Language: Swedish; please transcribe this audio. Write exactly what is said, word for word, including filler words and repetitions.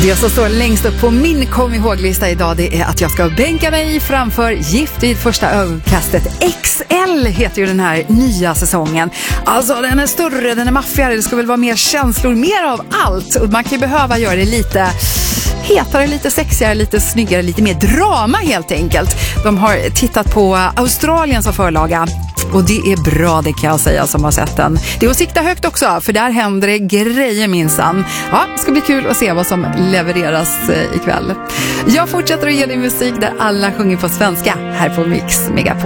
Det som står längst upp på min kom ihåg-lista idag, det är att jag ska bänka mig framför Gift vid första ögonkastet. X L heter ju den här nya säsongen. Alltså den är större, den är maffigare, det ska väl vara mer känslor, mer av allt. Och man kan ju behöva göra det lite hetare, lite sexigare, lite snyggare, lite mer drama helt enkelt. De har tittat på Australien som förlaga. Och det är bra, det kan jag säga som har sett den. Det är att sikta högt också, för där händer det grejer minsann. Ja, det ska bli kul att se vad som levereras ikväll. Jag fortsätter att ge dig musik där alla sjunger på svenska här på Mix Megapol.